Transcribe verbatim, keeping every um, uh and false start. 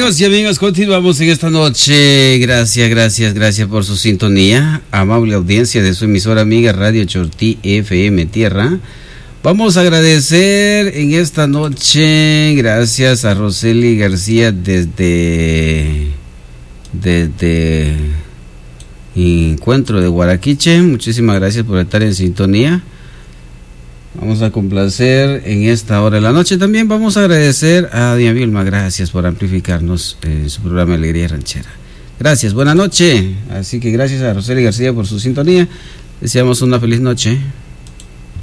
Amigos y amigas, continuamos en esta noche. Gracias, gracias, gracias por su sintonía. Amable audiencia de su emisora amiga Radio Chortí F M Tierra. Vamos a agradecer en esta noche, gracias a Roseli García desde, desde Encuentro de Guaraquiche. Muchísimas gracias por estar en sintonía. Vamos a complacer en esta hora de la noche. También vamos a agradecer a Doña Vilma, gracias por amplificarnos en su programa Alegría Ranchera. Gracias, buena noche. Así que gracias a Roseli García por su sintonía. Deseamos una feliz noche.